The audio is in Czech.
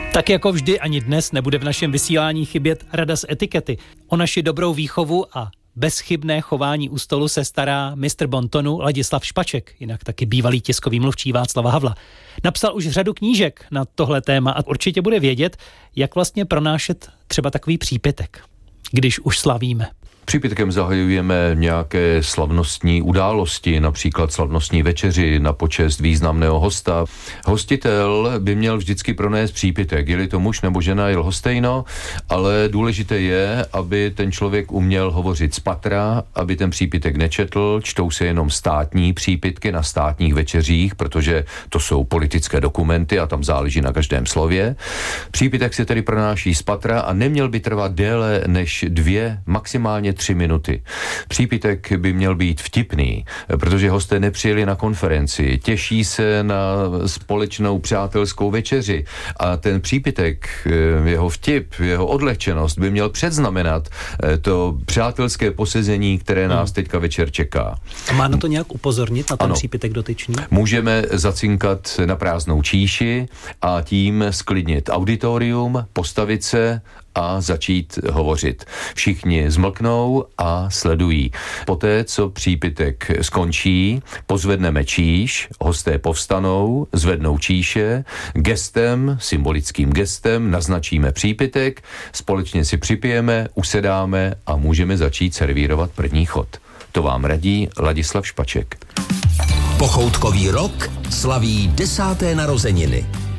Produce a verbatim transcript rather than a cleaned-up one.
Tak jako vždy ani dnes nebude v našem vysílání chybět rada z etikety. O naši dobrou výchovu a bezchybné chování u stolu se stará mistr bontonu Ladislav Špaček, jinak taky bývalý tiskový mluvčí Václava Havla. Napsal už řadu knížek na tohle téma a určitě bude vědět, jak vlastně pronášet třeba takový přípitek, když už slavíme. Přípitkem zahajujeme nějaké slavnostní události, například slavnostní večeři na počest významného hosta. Hostitel by měl vždycky pronést přípitek, je-li to muž nebo žena, je lhostejno, ale důležité je, aby ten člověk uměl hovořit z patra, aby ten přípitek nečetl, čtou se jenom státní přípitky na státních večeřích, protože to jsou politické dokumenty a tam záleží na každém slově. Přípitek se tedy pronáší z patra a neměl by trvat déle než dvě, maximálně tři minuty. Přípitek by měl být vtipný, protože hosté nepřijeli na konferenci, těší se na společnou přátelskou večeři a ten přípitek, jeho vtip, jeho odlehčenost by měl předznamenat to přátelské posezení, které nás teďka večer čeká. A má na to nějak upozornit, na ten ano. přípitek dotyčný? Můžeme zacinkat na prázdnou číši a tím sklidnit auditorium, postavit se a začít hovořit. Všichni zmlknou a sledují. Poté, co přípitek skončí, pozvedneme číš, hosté povstanou, zvednou číše, gestem, symbolickým gestem naznačíme přípitek, společně si připijeme, usedáme a můžeme začít servírovat první chod. To vám radí Ladislav Špaček. Pochoutkový rok slaví desáté narozeniny.